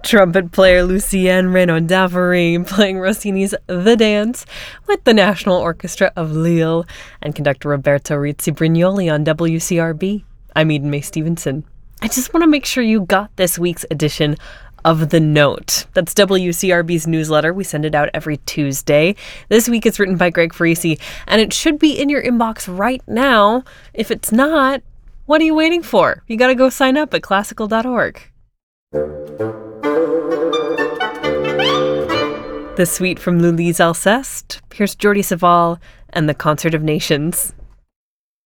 trumpet player Lucienne Renaud-Davory playing Rossini's The Dance with the National Orchestra of Lille, and conductor Roberto Rizzi-Brignoli on WCRB. I'm Eden May Stevenson. I just want to make sure you got this week's edition of The Note. That's WCRB's newsletter. We send it out every Tuesday. This week it's written by Greg Farisi, and it should be in your inbox right now. If it's not, what are you waiting for? You got to go sign up at classical.org. The suite from Louise Alceste. Here's Jordi Savall and the Concert of Nations.